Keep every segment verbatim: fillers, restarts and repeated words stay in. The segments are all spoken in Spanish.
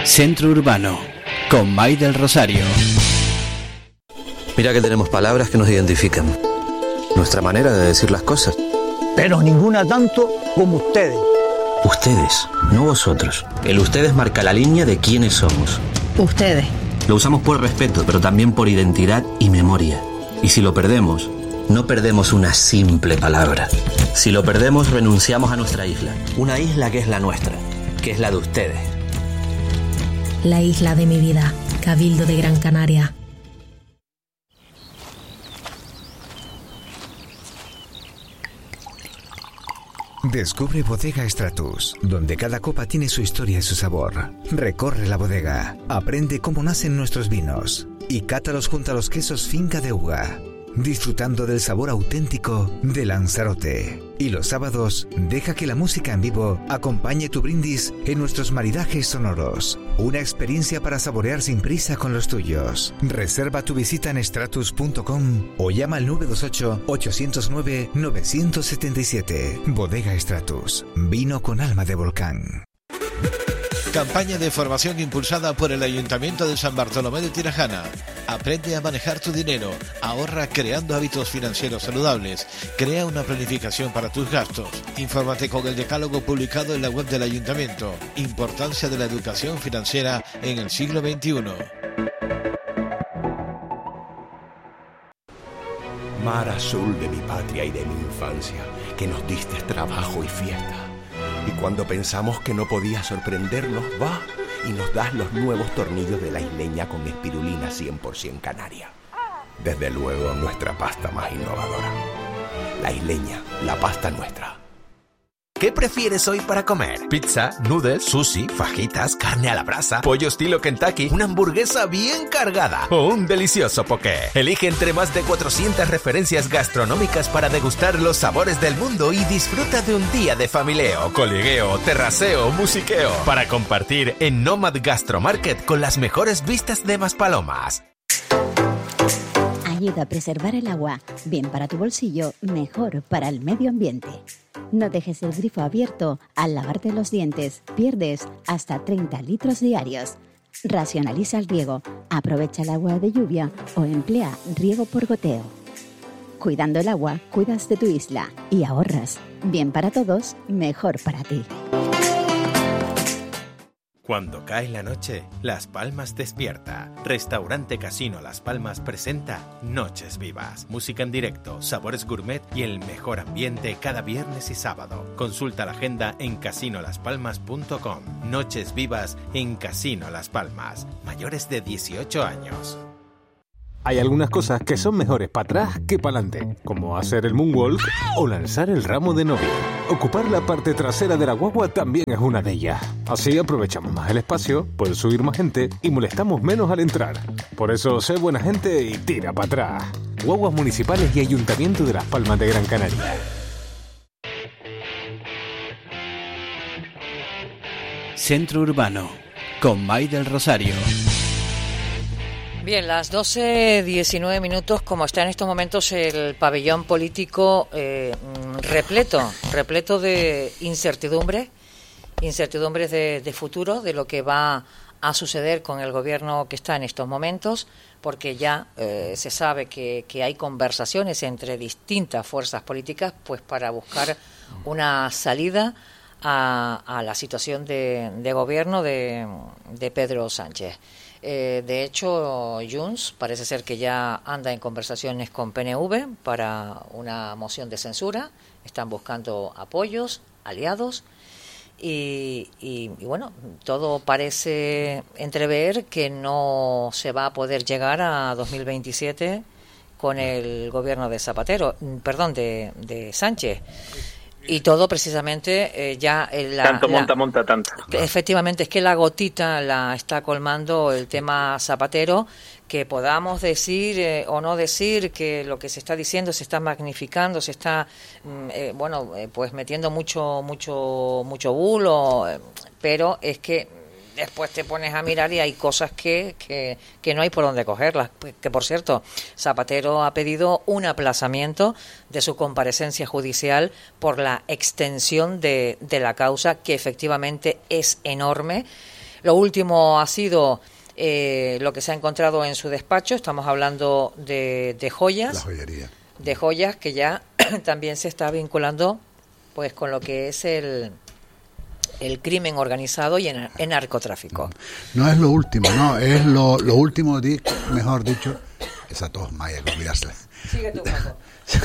Centro Urbano, con May del Rosario. Mira que tenemos palabras que nos identifican. Nuestra manera de decir las cosas. Pero ninguna tanto como ustedes. Ustedes, no vosotros. El ustedes marca la línea de quiénes somos. Ustedes. Lo usamos por respeto, pero también por identidad y memoria. Y si lo perdemos, no perdemos una simple palabra. Si lo perdemos, renunciamos a nuestra isla. Una isla que es la nuestra, que es la de ustedes. La isla de mi vida, Cabildo de Gran Canaria. Descubre Bodega Stratus, donde cada copa tiene su historia y su sabor. Recorre la bodega, aprende cómo nacen nuestros vinos y cátalos junto a los quesos Finca de Uga, disfrutando del sabor auténtico de Lanzarote. Y los sábados, deja que la música en vivo acompañe tu brindis en nuestros maridajes sonoros. Una experiencia para saborear sin prisa con los tuyos. Reserva tu visita en stratus punto com o llama al nueve dos ocho, ocho cero nueve, nueve siete siete. Bodega Stratus, vino con alma de volcán. Campaña de formación impulsada por el Ayuntamiento de San Bartolomé de Tirajana. Aprende a manejar tu dinero, ahorra creando hábitos financieros saludables, crea una planificación para tus gastos. Infórmate con el decálogo publicado en la web del Ayuntamiento. Importancia de la educación financiera en el siglo veintiuno. Mar azul de mi patria y de mi infancia, que nos diste trabajo y fiesta. Y cuando pensamos que no podía sorprendernos, va y nos das los nuevos tornillos de la isleña con espirulina cien por ciento canaria. Desde luego, nuestra pasta más innovadora. La isleña, la pasta nuestra. ¿Qué prefieres hoy para comer? ¿Pizza, noodles, sushi, fajitas, carne a la brasa, pollo estilo Kentucky, una hamburguesa bien cargada o un delicioso poké? Elige entre más de cuatrocientas referencias gastronómicas para degustar los sabores del mundo y disfruta de un día de familieo, coligueo, terraceo, musiqueo para compartir en Nomad Gastromarket con las mejores vistas de Maspalomas. Ayuda a preservar el agua, bien para tu bolsillo, mejor para el medio ambiente. No dejes el grifo abierto al lavarte los dientes, pierdes hasta treinta litros diarios. Racionaliza el riego, aprovecha el agua de lluvia o emplea riego por goteo. Cuidando el agua, cuidas de tu isla y ahorras. Bien para todos, mejor para ti. Cuando cae la noche, Las Palmas despierta. Restaurante Casino Las Palmas presenta Noches Vivas. Música en directo, sabores gourmet y el mejor ambiente cada viernes y sábado. Consulta la agenda en casino las palmas punto com. Noches Vivas en Casino Las Palmas. Mayores de dieciocho años. Hay algunas cosas que son mejores para atrás que para adelante, como hacer el moonwalk o lanzar el ramo de novia. Ocupar la parte trasera de la guagua también es una de ellas. Así aprovechamos más el espacio, puede subir más gente y molestamos menos al entrar. Por eso, sé buena gente y tira para atrás. Guaguas municipales y Ayuntamiento de Las Palmas de Gran Canaria. Centro Urbano, con May del Rosario. Bien, las doce diecinueve minutos, como está en estos momentos el pabellón político eh, repleto, repleto de incertidumbre, incertidumbres de, de futuro, de lo que va a suceder con el gobierno que está en estos momentos, porque ya eh, se sabe que, que hay conversaciones entre distintas fuerzas políticas pues para buscar una salida a, a la situación de, de gobierno de, de Pedro Sánchez. Eh, de hecho, Junts parece ser que ya anda en conversaciones con P N V para una moción de censura. Están buscando apoyos, aliados y, y, y bueno, todo parece entrever que no se va a poder llegar a dos mil veintisiete con el gobierno de Zapatero, perdón, de, de Sánchez. Y todo precisamente eh, ya... La, tanto monta, la, monta tanto. Efectivamente, es que la gotita la está colmando el tema Zapatero, que podamos decir eh, o no decir que lo que se está diciendo se está magnificando, se está, eh, bueno, eh, pues metiendo mucho, mucho, mucho bulo, eh, pero es que después te pones a mirar y hay cosas que, que, que no hay por dónde cogerlas. Que, por cierto, Zapatero ha pedido un aplazamiento de su comparecencia judicial por la extensión de, de la causa, que efectivamente es enorme. Lo último ha sido eh, lo que se ha encontrado en su despacho. Estamos hablando de, de joyas. La joyería. De joyas que ya también se está vinculando pues con lo que es el... el crimen organizado y en el narcotráfico. No es lo último, no, es lo, lo último, di, mejor dicho, esa tos maya, que olvidarse. Sigue tú, Paco.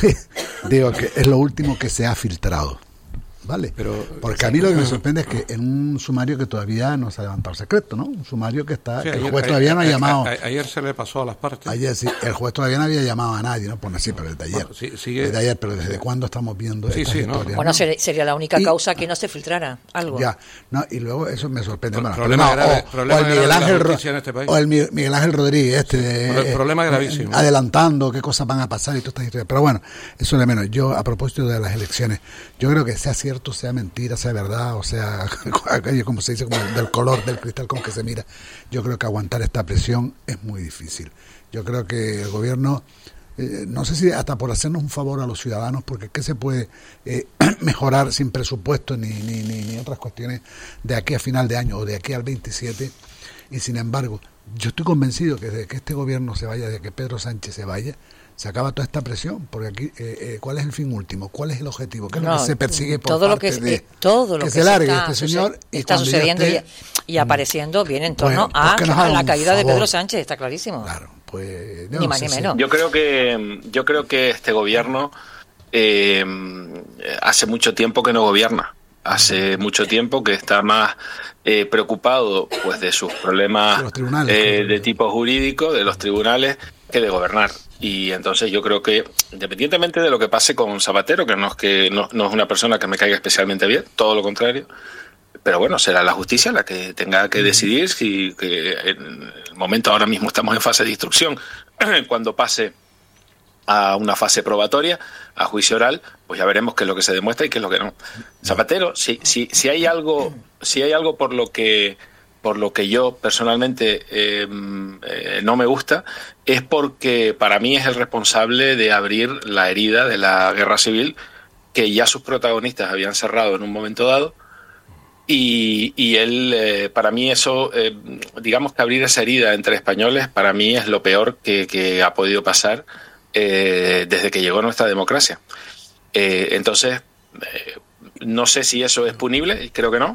Digo que es lo último que se ha filtrado, ¿vale? Pero, porque a mí lo que me sorprende es que en un sumario que todavía no se ha levantado secreto, ¿no? Un sumario que está, sí, que ayer, el juez todavía no ha ayer, llamado. Ayer, ayer se le pasó a las partes. Ayer sí, el juez todavía no había llamado a nadie, ¿no? Pues así, pero desde ayer. Bueno, sí, sigue, desde ayer, pero ¿desde cuándo estamos viendo sí, estas sí, historias? ¿no? Bueno, ¿no? sería la única y, causa que no se filtrara algo. Ya, no, y luego eso me sorprende. Pro, bueno, problema no, grave, o, problema o el Miguel Ángel Ro- en este país. o el Miguel Ángel Rodríguez, este, sí, eh, problema gravísimo. Adelantando qué cosas van a pasar y todas estas historias. Pero bueno, eso es de menos. Yo, a propósito de las elecciones, yo creo que sea cierto, sea mentira, sea verdad, o sea, como se dice, como del color del cristal con que se mira, yo creo que aguantar esta presión es muy difícil. Yo creo que el gobierno, eh, no sé si hasta por hacernos un favor a los ciudadanos, porque ¿qué se puede eh, mejorar sin presupuesto ni, ni, ni, ni otras cuestiones de aquí a final de año o de aquí al veintisiete? Y sin embargo, yo estoy convencido que desde que este gobierno se vaya, de que Pedro Sánchez se vaya, se acaba toda esta presión, porque aquí, eh, eh, ¿cuál es el fin último? ¿Cuál es el objetivo? ¿Qué es no, lo que se persigue por todo parte lo que, de eh, todo lo que, que se largue está, este señor? suce- Y está sucediendo esté, y, y apareciendo viene en torno bueno, pues a, a la caída de favor. Pedro Sánchez, está clarísimo. Claro, pues... Ni no más sé ni si- menos. Yo creo que yo creo que este gobierno eh, hace mucho tiempo que no gobierna. Hace mucho tiempo que está más eh, preocupado pues de sus problemas De los tribunales, eh, claro. de tipo jurídico, de los tribunales, que de gobernar. Y entonces yo creo que, independientemente de lo que pase con Zapatero, que no es que no, no es una persona que me caiga especialmente bien, todo lo contrario, pero bueno, será la justicia la que tenga que decidir si que en el momento ahora mismo estamos en fase de instrucción, cuando pase a una fase probatoria, a juicio oral, pues ya veremos qué es lo que se demuestra y qué es lo que no. Zapatero, si si si hay algo, si hay algo por lo que por lo que yo personalmente eh, eh, no me gusta, es porque para mí es el responsable de abrir la herida de la guerra civil que ya sus protagonistas habían cerrado en un momento dado. Y, y él, eh, para mí eso, eh, digamos que abrir esa herida entre españoles, para mí es lo peor que, que ha podido pasar eh, desde que llegó nuestra democracia. Eh, entonces, eh, no sé si eso es punible, creo que no,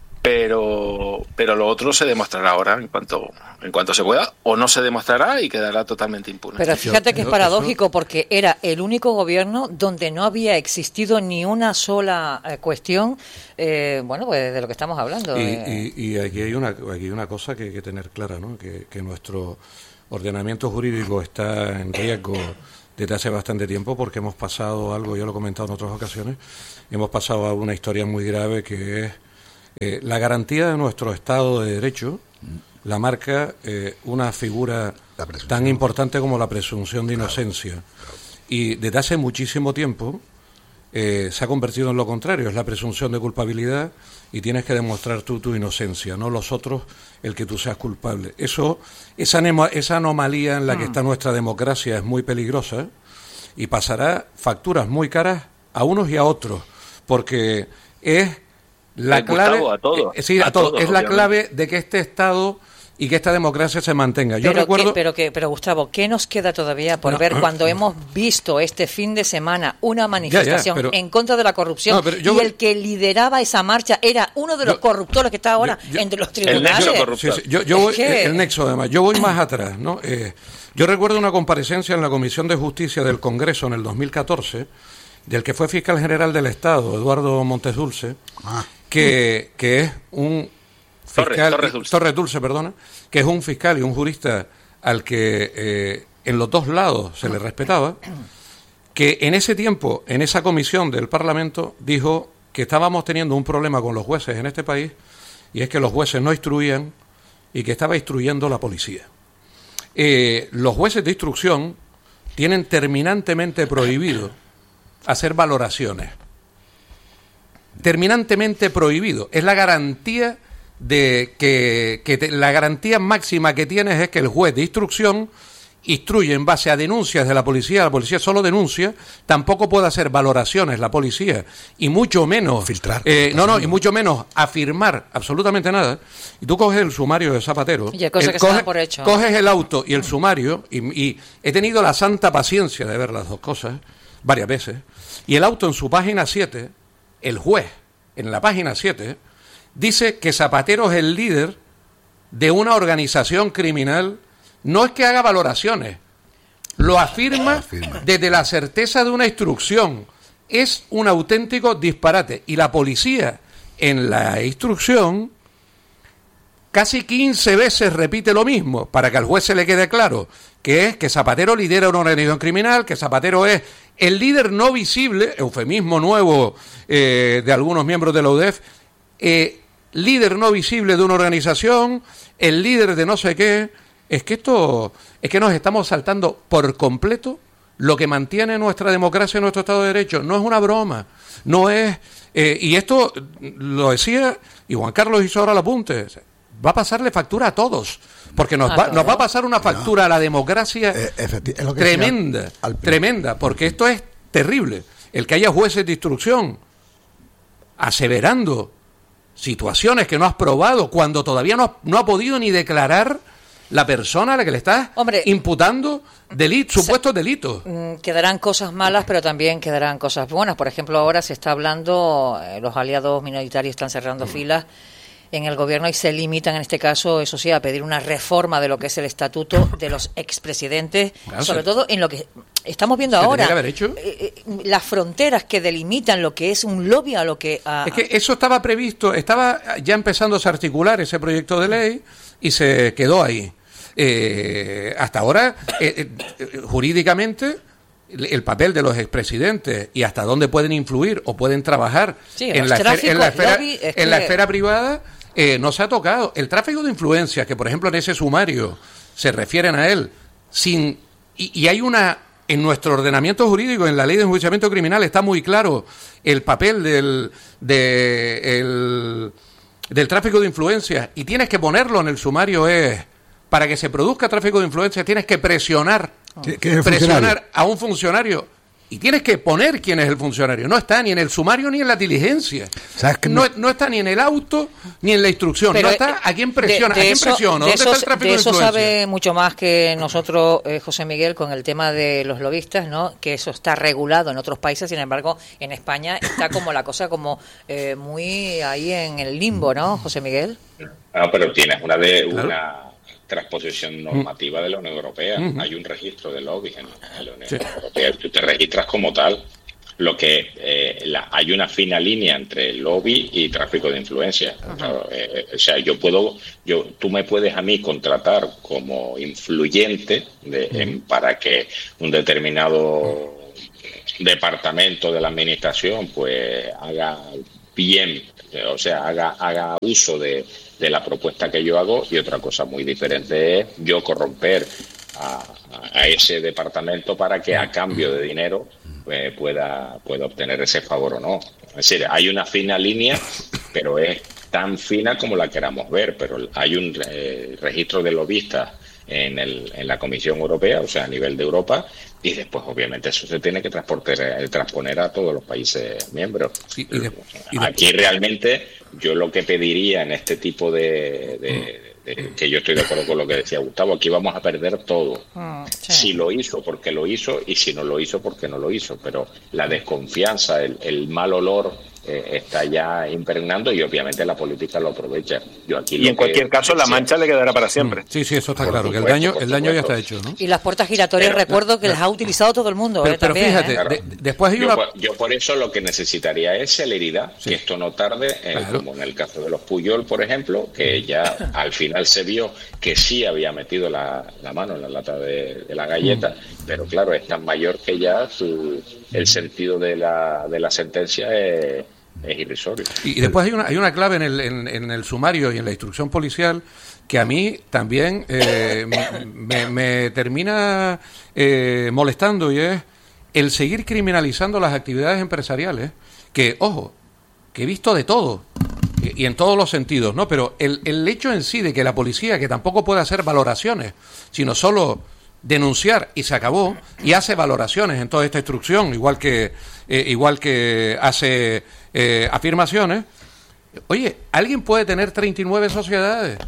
pero pero lo otro se demostrará ahora en cuanto en cuanto se pueda, o no se demostrará y quedará totalmente impune. Pero fíjate que es paradójico, porque era el único gobierno donde no había existido ni una sola eh, cuestión, eh, bueno, pues de lo que estamos hablando. Y, eh. y, y aquí hay una aquí hay una cosa que hay que tener clara, ¿no? Que, que nuestro ordenamiento jurídico está en riesgo desde hace bastante tiempo, porque hemos pasado algo, yo lo he comentado en otras ocasiones, hemos pasado a una historia muy grave que es eh, la garantía de nuestro Estado de Derecho. La marca eh, una figura tan importante como la presunción de inocencia. Claro, claro. Y desde hace muchísimo tiempo eh, se ha convertido en lo contrario, es la presunción de culpabilidad y tienes que demostrar tú tu inocencia, no los otros el que tú seas culpable. Eso, esa, esa anomalía en la que está nuestra democracia es muy peligrosa y pasará facturas muy caras a unos y a otros, porque es la eh, clave, Gustavo, a todo, eh, sí, a, a todo, todos, es la obviamente. clave de que este Estado y que esta democracia se mantenga. Yo pero, recuerdo... ¿qué, pero, qué, pero Gustavo, ¿qué nos queda todavía por No, ver no, cuando no. hemos visto este fin de semana una manifestación Ya, ya, pero- en contra de la corrupción No, pero yo y voy- el que lideraba esa marcha era uno de los Yo- corruptores que está ahora yo- yo- entre los El tribunales? nexo corruptor. Sí, sí, yo, yo voy, Es que- el nexo además, yo voy más atrás, ¿no? Eh, yo recuerdo una comparecencia en la Comisión de Justicia del Congreso en el dos mil catorce, del que fue fiscal general del Estado, Eduardo Montes Dulce, Ah. que, que es un Torres, fiscal, Torres Dulce. Torres Dulce, perdona, que es un fiscal y un jurista al que eh, en los dos lados se le respetaba, que en ese tiempo, en esa comisión del Parlamento, dijo que estábamos teniendo un problema con los jueces en este país, y es que los jueces no instruían y que estaba instruyendo la policía. Eh, los jueces de instrucción tienen terminantemente prohibido hacer valoraciones. Terminantemente prohibido. Es la garantía de que, que te, la garantía máxima que tienes es que el juez de instrucción instruye en base a denuncias de la policía, la policía solo denuncia, tampoco puede hacer valoraciones la policía, y mucho menos filtrar, eh, no, no, y mucho menos afirmar absolutamente nada. Y tú coges el sumario de Zapatero, y hay cosas el, que coge, se dan por hecho. coges el auto y el sumario, y, y he tenido la santa paciencia de ver las dos cosas varias veces, y el auto en su página siete, el juez en la página siete dice que Zapatero es el líder de una organización criminal. No es que haga valoraciones, lo afirma desde la certeza de una instrucción. Es un auténtico disparate. Y la policía, en la instrucción, casi quince veces repite lo mismo, para que al juez se le quede claro, que es que Zapatero lidera una organización criminal, que Zapatero es el líder no visible, eufemismo nuevo eh, de algunos miembros de la U D E F, eh, líder no visible de una organización, el líder de no sé qué. Es que esto, es que nos estamos saltando por completo lo que mantiene nuestra democracia y nuestro Estado de Derecho. No es una broma, no es... Eh, y esto lo decía, y Juan Carlos hizo ahora el apunte, va a pasarle factura a todos, porque nos, va, nos va a pasar una factura a la democracia eh, es lo que tremenda, al, al tremenda, porque esto es terrible. El que haya jueces de instrucción aseverando situaciones que no has probado cuando todavía no, no ha podido ni declarar la persona a la que le estás Hombre, imputando delito, supuestos delitos. Quedarán cosas malas, pero también quedarán cosas buenas. Por ejemplo, ahora se está hablando, eh, los aliados minoritarios están cerrando mm. filas en el gobierno y se limitan, en este caso, eso sí, a pedir una reforma de lo que es el estatuto de los expresidentes, claro, sobre sí. todo en lo que estamos viendo ahora, que haber hecho? Eh, eh, las fronteras que delimitan lo que es un lobby a lo que... A, es que eso estaba previsto, estaba ya empezando a articular ese proyecto de ley y se quedó ahí. Eh, hasta ahora, eh, eh, jurídicamente, el papel de los expresidentes y hasta dónde pueden influir o pueden trabajar sí, en, la esfera, en, la esfera, lobby, en que... la esfera privada eh, no se ha tocado. El tráfico de influencias, que por ejemplo en ese sumario se refieren a él, sin y, y hay una... En nuestro ordenamiento jurídico, en la ley de enjuiciamiento criminal, está muy claro el papel del, de, el, del tráfico de influencias, y tienes que ponerlo en el sumario. Es para que se produzca tráfico de influencias tienes que presionar, presionar a un funcionario, y tienes que poner quién es el funcionario. No está ni en el sumario ni en la diligencia. ¿Sabes que no, no, no está ni en el auto ni en la instrucción. Pero no está a quién presiona. De, de ¿A quién eso, presiona? ¿Dónde eso, está el tráfico de, de eso influencia? Sabe mucho más que nosotros, eh, José Miguel, con el tema de los lobistas, ¿no? Que eso está regulado en otros países. Sin embargo, en España está como la cosa como eh, muy ahí en el limbo, ¿no, José Miguel? No, pero tienes una de una claro. transposición normativa de la Unión Europea. Uh-huh. Hay un registro de lobbies en la Unión sí. Europea. Tú te registras como tal. Lo que eh, la, hay una fina línea entre lobby y tráfico de influencia. Uh-huh. Claro, eh, o sea, yo puedo, yo, tú me puedes a mí contratar como influyente de, uh-huh. en, para que un determinado departamento de la administración pues haga bien, o sea, haga haga uso de de la propuesta que yo hago, y otra cosa muy diferente es yo corromper a, a ese departamento para que a cambio de dinero pues, pueda, pueda obtener ese favor o no. Es decir, hay una fina línea, pero es tan fina como la queramos ver, pero hay un eh, registro de lobistas en, el, en la Comisión Europea, o sea, a nivel de Europa, y después obviamente eso se tiene que transportar, transponer a todos los países miembros. Sí, y de, y de... Aquí realmente yo lo que pediría en este tipo de, de, de que yo estoy de acuerdo con lo que decía Gustavo, aquí vamos a perder todo. Mm, sí. Si lo hizo, porque lo hizo, y si no lo hizo, porque no lo hizo. Pero la desconfianza, el, el mal olor eh, está ya impregnando, y obviamente la política lo aprovecha. Yo aquí y en cualquier caso la mancha le quedará para siempre. Sí, sí, eso está por claro, supuesto, que el daño, el daño ya está hecho, ¿no? Y las puertas giratorias, pero, recuerdo que no, las ha utilizado todo el mundo. Pero, eh, pero también, fíjate, ¿eh? de, después hay yo, una... por, yo por eso lo que necesitaría es celeridad, sí. que esto no tarde, eh, claro. como en el caso de los Puyol, por ejemplo, que ya al final se vio que sí había metido la, la mano en la lata de, de la galleta, mm. pero claro, es tan mayor que ya su, el sentido de la, de la sentencia es... es irrisorio. Y después hay una hay una clave en el en, en el sumario y en la instrucción policial que a mí también eh, me, me termina eh, molestando, y es el seguir criminalizando las actividades empresariales, que, ojo, que he visto de todo y, y en todos los sentidos, ¿no? Pero el, el hecho en sí de que la policía, que tampoco puede hacer valoraciones, sino solo denunciar y se acabó, y hace valoraciones en toda esta instrucción, igual que eh, igual que hace eh, afirmaciones. Oye, ¿alguien puede tener treinta y nueve sociedades?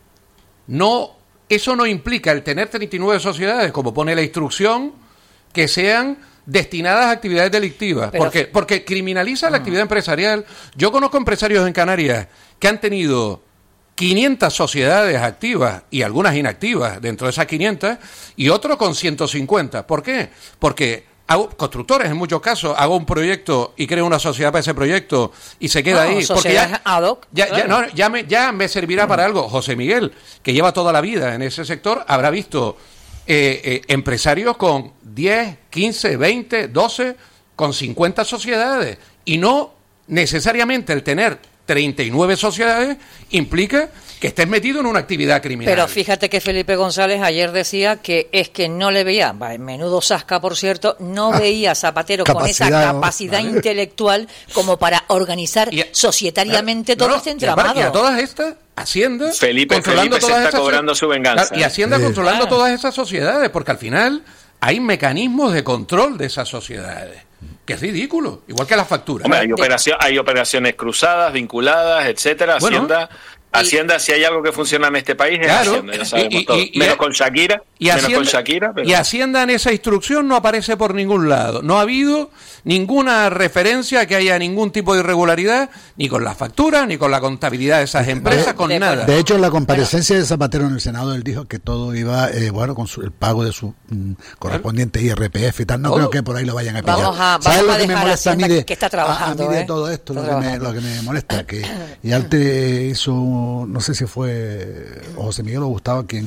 No, eso no implica el tener treinta y nueve sociedades, como pone la instrucción, que sean destinadas a actividades delictivas, Pero, porque porque criminaliza uh-huh. la actividad empresarial. Yo conozco empresarios en Canarias que han tenido quinientas sociedades activas y algunas inactivas dentro de esas quinientas, y otros con ciento cincuenta. ¿Por qué? Porque hago, constructores en muchos casos, hago un proyecto y creo una sociedad para ese proyecto y se queda no, ahí. Porque ya, ad hoc, ya, claro. ya, no, ya, me, ya me servirá para algo. José Miguel, que lleva toda la vida en ese sector, habrá visto eh, eh, empresarios con diez, quince, veinte, doce, con cincuenta sociedades, y no necesariamente el tener treinta y nueve sociedades implica que estés metido en una actividad criminal. Pero fíjate que Felipe González ayer decía que es que no le veía, menudo zasca por cierto, no ah, veía a Zapatero con esa capacidad ¿vale? intelectual como para organizar y, societariamente todo no, este entramado. Y a, y a todas estas, Hacienda Felipe, controlando Felipe todas se está esas, cobrando su venganza. Claro, y Hacienda sí. controlando ah. todas esas sociedades, porque al final hay mecanismos de control de esas sociedades. Que es ridículo, igual que las facturas. Hombre, hay, operación, hay operaciones cruzadas, vinculadas, etcétera. Bueno, Hacienda, y, Hacienda, si hay algo que funciona en este país, claro, es Hacienda, ya sabemos y, todo. Y, y, menos con Shakira, y menos Hacienda, con Shakira. Pero... Y Hacienda en esa instrucción no aparece por ningún lado. No ha habido ninguna referencia a que haya ningún tipo de irregularidad, ni con las facturas, ni con la contabilidad de esas empresas, de, con de, nada. De hecho, en la comparecencia bueno. de Zapatero en el Senado, él dijo que todo iba, eh, bueno, con su, el pago de su mm, correspondiente I R P F y tal. No ¿Todo? creo que por ahí lo vayan a pillar. Vamos a, ¿Sabes vamos lo que me molesta a mí de, que está trabajando, a, a mí de eh? todo esto? Lo que, me, lo que me molesta, que y antes hizo, no sé si fue José Miguel o Gustavo quien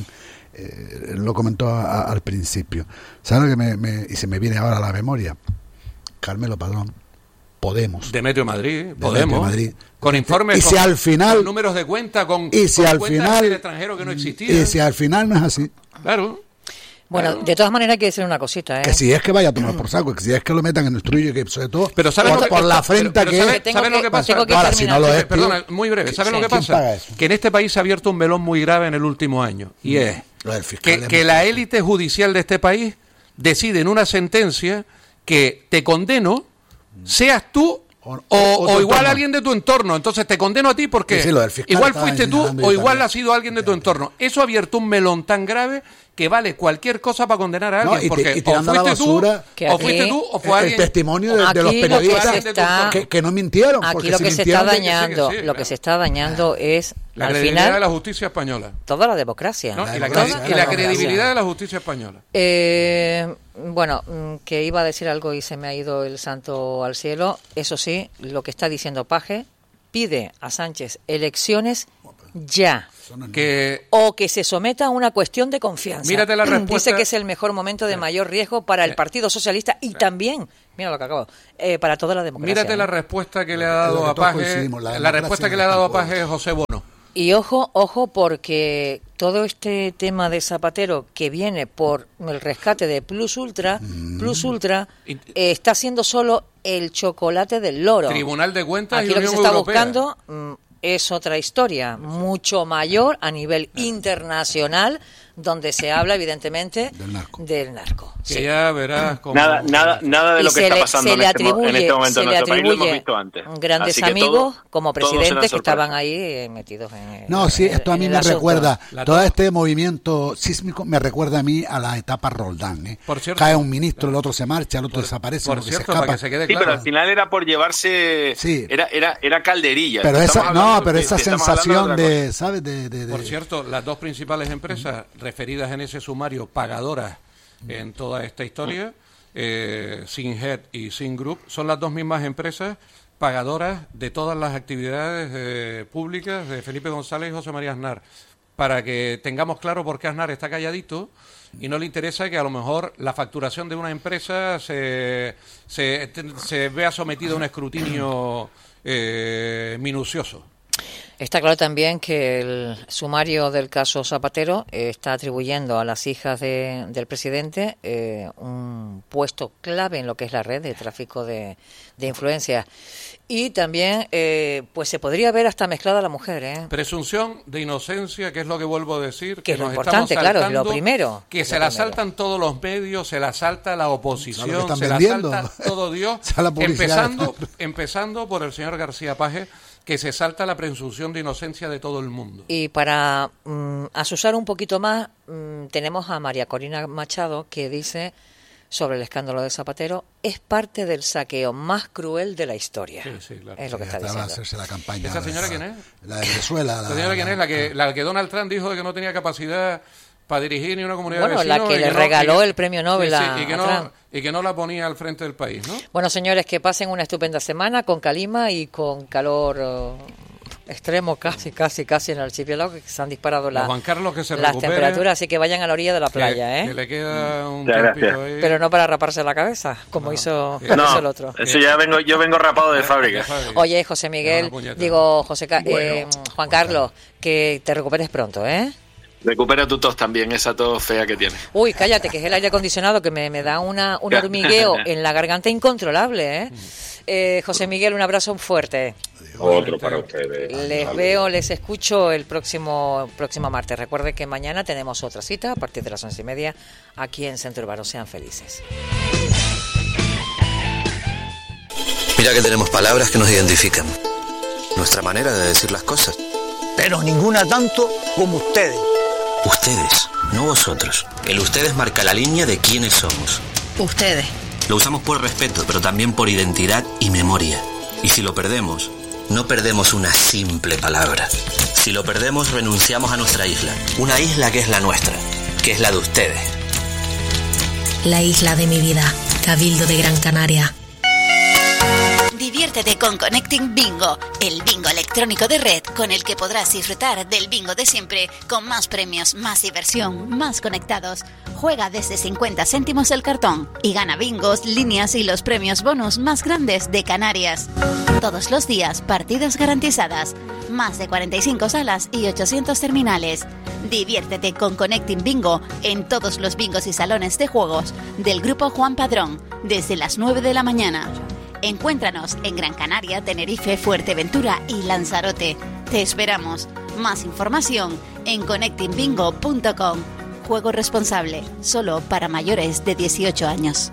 eh, lo comentó a, a, al principio. ¿Sabes lo que me, me, y se me viene ahora a la memoria? Carmelo Padrón. Podemos. Demetrio Madrid, Podemos. Madrid. Con informes, y si con, al final, con números de cuenta, con, y si con al cuentas final, del extranjero que no existían. Y si al final no es así. Claro. Bueno, claro. de todas maneras hay que decir una cosita, ¿eh? Que si es que vaya a tomar por saco, que si es que lo metan en el trullo, que sobre todo pero ¿sabes por, lo que, por la afrenta que, ¿sabes, que ¿sabes lo que pasa? Que Ahora, si no lo es, perdona, muy breve, ¿sabes sí. lo que pasa? Que en este país se ha abierto un melón muy grave en el último año, y es que, que la élite judicial de este país decide en una sentencia que te condeno, seas tú O, o, o igual entorno. alguien de tu entorno. Entonces te condeno a ti porque sí, sí, igual fuiste tú o igual ha sido alguien de tu entorno. Eso ha abierto un melón tan grave que vale cualquier cosa para condenar a alguien. No, y porque te, y o, fuiste basura, tú, o fuiste tú o fue el, alguien. El testimonio de, de los periodistas que, está, que, que no mintieron. Aquí lo que si se está dañando, sí, sí, lo claro. que se está dañando es la al credibilidad final, de la justicia española. Toda la democracia. ¿No? La y la, democracia. y la credibilidad de la justicia española. Eh, bueno, que iba a decir algo y se me ha ido el santo al cielo. Eso sí, lo que está diciendo Paje, pide a Sánchez elecciones ya. Que, o que se someta a una cuestión de confianza. Mírate la respuesta. Dice que es el mejor momento de mayor riesgo para el Partido Socialista y también, mira lo que acabo, eh, para toda la democracia. Mírate ¿eh? la respuesta que le ha dado a Paje, la, la respuesta que le ha dado a Paje es José Bono. Y ojo, ojo, porque todo este tema de Zapatero que viene por el rescate de Plus Ultra, mm. Plus Ultra eh, está siendo solo el chocolate del loro. Tribunal de Cuentas Aquí y lo Unión que se está Europea. buscando mm, es otra historia, mucho mayor a nivel internacional, donde se habla evidentemente del narco. Del narco. Que sí. ya verás cómo... Nada, nada, nada de y lo que está le, pasando en, este, atribuye, en este momento en nuestro país lo hemos atribuye visto antes. Grandes amigos todo, como presidentes que estaban ahí eh, metidos en... No, sí, esto a mí me asunto. recuerda, todo este movimiento sísmico me recuerda a mí a la etapa Roldán. ¿eh? Por cierto, cae un ministro, el otro se marcha, el otro por, desaparece, por el otro cierto, se escapa. Para que se quede sí, claro. pero al final era por llevarse... Sí. Era, era, era calderilla. Pero esa, no, pero de, esa sensación de, de ¿sabes? De, de, de... Por cierto, las dos principales empresas mm. referidas en ese sumario pagadoras mm. en toda esta historia, eh, Sinhead y Sin Group, son las dos mismas empresas pagadoras de todas las actividades eh, públicas de Felipe González y José María Aznar, para que tengamos claro por qué Aznar está calladito y no le interesa que a lo mejor la facturación de una empresa se, se, se vea sometida a un escrutinio eh, minucioso. Está claro también que el sumario del caso Zapatero eh, está atribuyendo a las hijas de, del presidente eh, un puesto clave en lo que es la red de tráfico de, de influencias. Y también eh, pues se podría ver hasta mezclada la mujer. ¿eh? Presunción de inocencia, que es lo que vuelvo a decir. Que, que es lo nos importante, estamos claro, es lo primero. Que lo se la primero. saltan todos los medios, se la salta la oposición, Claro, se vendiendo. la salta todo Dios. empezando, empezando por el señor García Paje, que se salta la presunción de inocencia de todo el mundo. Y para mm, asusar un poquito más, mm, tenemos a María Corina Machado, que dice sobre el escándalo de Zapatero, es parte del saqueo más cruel de la historia. Sí, sí, claro. Es lo que Sí, está esta va a diciendo. hacerse la campaña. ¿Esa señora la, quién es? La de Venezuela. ¿La señora quién es? La que, la que Donald Trump dijo de que no tenía capacidad para dirigir ni una comunidad Bueno, de vecinos. la que y le no- regaló y que- el premio Nobel sí, sí, a- y que a no, Trump. y que no la ponía al frente del país, ¿no? Bueno, señores, que pasen una estupenda semana con calima y con calor eh, extremo casi, casi, casi en el archipiélago, que se han disparado la- Juan Carlos, que se las recupere, temperaturas, así que vayan a la orilla de la playa, que, ¿eh? que le queda un Muchas tiempito gracias. ahí. Pero no para raparse la cabeza, como hizo, como hizo el No, otro. eso ya vengo, yo vengo rapado de fábrica. Oye, José Miguel, digo, José Ca- eh, Juan Carlos, que te recuperes pronto, ¿eh? Recupera tu tos también, esa tos fea que tienes. Uy, cállate, que es el aire acondicionado que me, me da una, un hormigueo en la garganta incontrolable, ¿eh? Eh, José Miguel, un abrazo fuerte. Otro para ustedes. Les veo, les escucho el próximo próximo martes. Recuerde que mañana tenemos otra cita a partir de las once y media aquí en Centro Urbano. Sean felices. Mira que tenemos palabras que nos identifican. Nuestra manera de decir las cosas. Pero ninguna tanto como ustedes. Ustedes, no vosotros. El ustedes marca la línea de quiénes somos. Ustedes. Lo usamos por respeto, pero también por identidad y memoria. Y si lo perdemos, no perdemos una simple palabra. Si lo perdemos, renunciamos a nuestra isla. Una isla que es la nuestra, que es la de ustedes. La isla de mi vida. Cabildo de Gran Canaria. Diviértete con Connecting Bingo, el bingo electrónico de red con el que podrás disfrutar del bingo de siempre, con más premios, más diversión, más conectados. Juega desde cincuenta céntimos el cartón y gana bingos, líneas y los premios bonus más grandes de Canarias. Todos los días, partidas garantizadas, más de cuarenta y cinco salas y ochocientos terminales. Diviértete con Connecting Bingo en todos los bingos y salones de juegos del Grupo Juan Padrón, desde las nueve de la mañana. Encuéntranos en Gran Canaria, Tenerife, Fuerteventura y Lanzarote. Te esperamos. Más información en connecting bingo punto com. Juego responsable, solo para mayores de dieciocho años.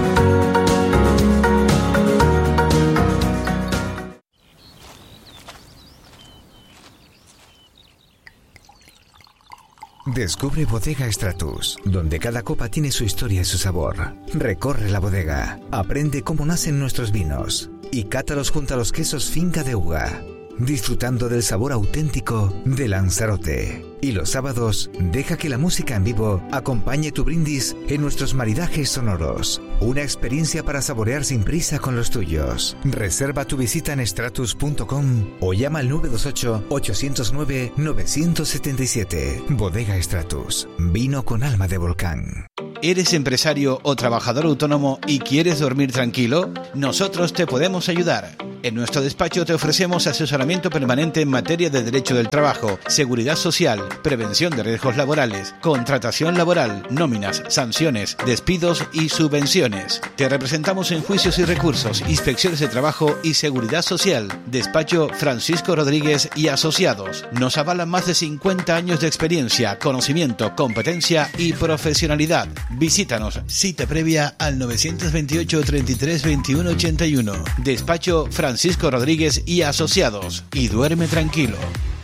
Descubre Bodega Stratus, donde cada copa tiene su historia y su sabor. Recorre la bodega, aprende cómo nacen nuestros vinos y cátalos junto a los quesos Finca de Uga, disfrutando del sabor auténtico de Lanzarote. Y los sábados, deja que la música en vivo acompañe tu brindis en nuestros maridajes sonoros. Una experiencia para saborear sin prisa con los tuyos. Reserva tu visita en stratus punto com o llama al nueve dos ocho, ocho cero nueve, nueve siete siete. Bodega Stratus, vino con alma de volcán. ¿Eres empresario o trabajador autónomo y quieres dormir tranquilo? Nosotros te podemos ayudar. En nuestro despacho te ofrecemos asesoramiento permanente en materia de derecho del trabajo, seguridad social, prevención de riesgos laborales, contratación laboral, nóminas, sanciones, despidos y subvenciones. Te representamos en juicios y recursos, inspecciones de trabajo y seguridad social. Despacho Francisco Rodríguez y Asociados. Nos avalan más de cincuenta años de experiencia, conocimiento, competencia y profesionalidad. Visítanos, cita previa al nueve dos ocho, treinta y tres, veintiuno ochenta y uno. Despacho Francisco Rodríguez y Asociados. Y duerme tranquilo.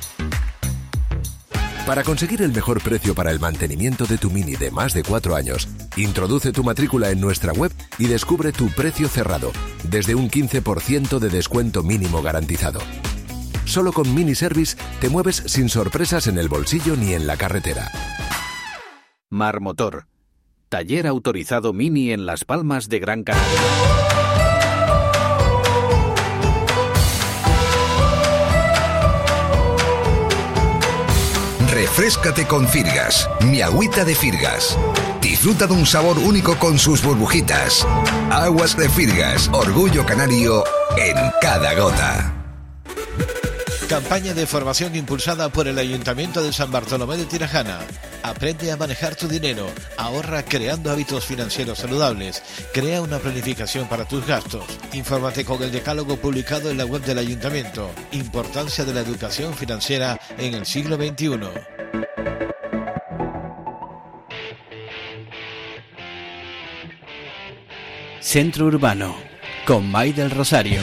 Para conseguir el mejor precio para el mantenimiento de tu Mini de más de cuatro años, introduce tu matrícula en nuestra web y descubre tu precio cerrado, desde un quince por ciento de descuento mínimo garantizado. Solo con Mini Service te mueves sin sorpresas en el bolsillo ni en la carretera. Marmotor, taller autorizado Mini en Las Palmas de Gran Canaria. Refréscate con Firgas, mi agüita de Firgas. Disfruta de un sabor único con sus burbujitas. Aguas de Firgas, orgullo canario en cada gota. Campaña de formación impulsada por el Ayuntamiento de San Bartolomé de Tirajana. Aprende a manejar tu dinero, ahorra creando hábitos financieros saludables, crea una planificación para tus gastos. Infórmate con el decálogo publicado en la web del Ayuntamiento. Importancia de la educación financiera en el siglo veintiuno. Centro Urbano, con May del Rosario.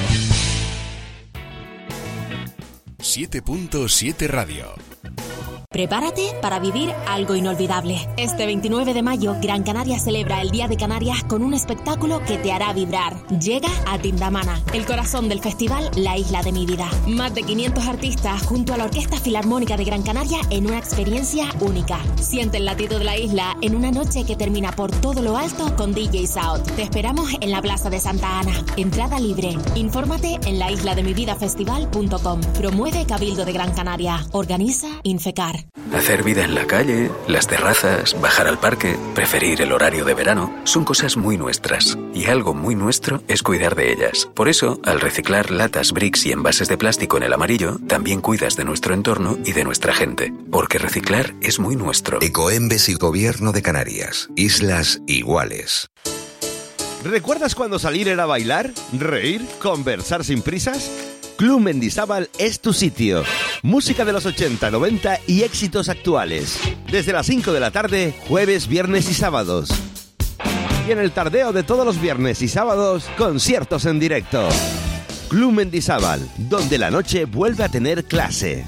siete punto siete Radio. Prepárate para vivir algo inolvidable. Este veintinueve de mayo, Gran Canaria celebra el Día de Canarias con un espectáculo que te hará vibrar. Llega a Tindamana, el corazón del festival La Isla de mi Vida. Más de quinientos artistas junto a la Orquesta Filarmónica de Gran Canaria en una experiencia única. Siente el latido de la isla en una noche que termina por todo lo alto con D J South. Te esperamos en la Plaza de Santa Ana. Entrada libre. Infórmate en la isla de mi vida festival punto com. Promueve Cabildo de Gran Canaria. Organiza Infecar. Hacer vida en la calle, las terrazas, bajar al parque, preferir el horario de verano, son cosas muy nuestras. Y algo muy nuestro es cuidar de ellas. Por eso, al reciclar latas, bricks y envases de plástico en el amarillo, también cuidas de nuestro entorno y de nuestra gente. Porque reciclar es muy nuestro. Ecoembes y Gobierno de Canarias. Islas iguales. ¿Recuerdas cuando salir era bailar, reír, conversar sin prisas? Club Mendizábal es tu sitio. Música de los ochenta, noventa y éxitos actuales. Desde las cinco de la tarde, jueves, viernes y sábados. Y en el tardeo de todos los viernes y sábados, conciertos en directo. Club Mendizábal, donde la noche vuelve a tener clase.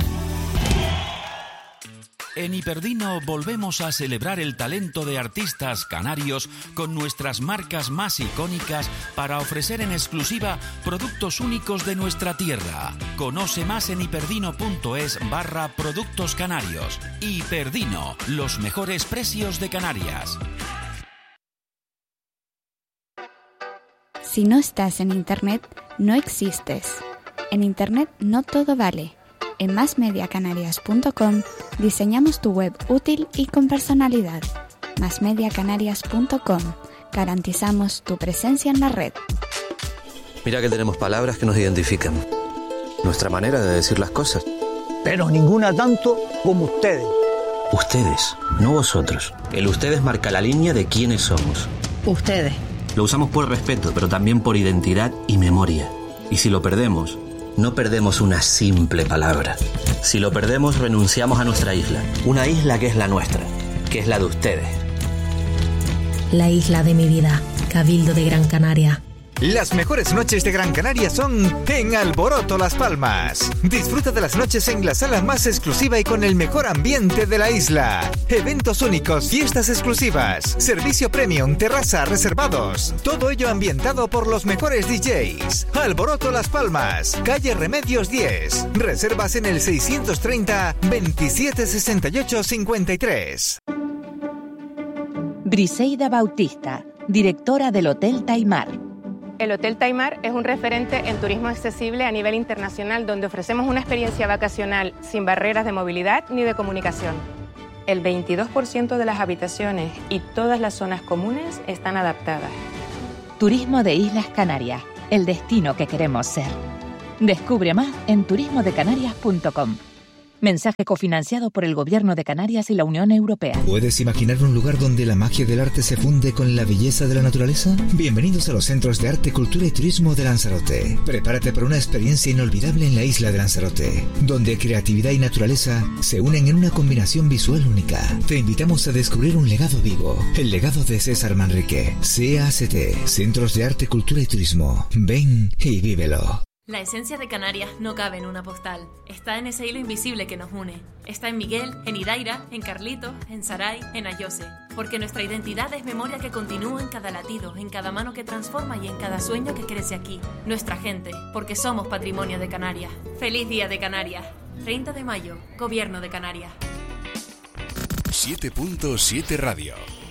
En Hiperdino volvemos a celebrar el talento de artistas canarios con nuestras marcas más icónicas para ofrecer en exclusiva productos únicos de nuestra tierra. Conoce más en hiperdino.es barra productos canarios. Hiperdino, los mejores precios de Canarias. Si no estás en Internet, no existes. En Internet no todo vale. En más media canarias punto com diseñamos tu web útil y con personalidad. más media canarias punto com. Garantizamos tu presencia en la red. Mira que tenemos palabras que nos identifican. Nuestra manera de decir las cosas. Pero ninguna tanto como ustedes. Ustedes, no vosotros. El ustedes marca la línea de quiénes somos. Ustedes. Lo usamos por respeto, pero también por identidad y memoria. Y si lo perdemos, no perdemos una simple palabra. Si lo perdemos, renunciamos a nuestra isla. Una isla que es la nuestra, que es la de ustedes. La isla de mi vida, Cabildo de Gran Canaria. Las mejores noches de Gran Canaria son en Alboroto Las Palmas. Disfruta de las noches en la sala más exclusiva y con el mejor ambiente de la isla. Eventos únicos, fiestas exclusivas, servicio premium, terraza, reservados. Todo ello ambientado por los mejores D Js. Alboroto Las Palmas, calle Remedios diez. Reservas en el seiscientos treinta, veintisiete sesenta y ocho, cincuenta y tres. Briseida Bautista, directora del Hotel Taimar. El Hotel Taimar es un referente en turismo accesible a nivel internacional donde ofrecemos una experiencia vacacional sin barreras de movilidad ni de comunicación. El veintidós por ciento de las habitaciones y todas las zonas comunes están adaptadas. Turismo de Islas Canarias, el destino que queremos ser. Descubre más en turismo de canarias punto com. Mensaje cofinanciado por el Gobierno de Canarias y la Unión Europea. ¿Puedes imaginar un lugar donde la magia del arte se funde con la belleza de la naturaleza? Bienvenidos a los Centros de Arte, Cultura y Turismo de Lanzarote. Prepárate para una experiencia inolvidable en la isla de Lanzarote, donde creatividad y naturaleza se unen en una combinación visual única. Te invitamos a descubrir un legado vivo, el legado de César Manrique. C A C T, Centros de Arte, Cultura y Turismo. Ven y vívelo. La esencia de Canarias no cabe en una postal. Está en ese hilo invisible que nos une. Está en Miguel, en Idaira, en Carlitos, en Saray, en Ayose. Porque nuestra identidad es memoria que continúa en cada latido, en cada mano que transforma y en cada sueño que crece aquí. Nuestra gente, porque somos patrimonio de Canarias. ¡Feliz Día de Canarias! treinta de mayo, Gobierno de Canarias. siete punto siete Radio.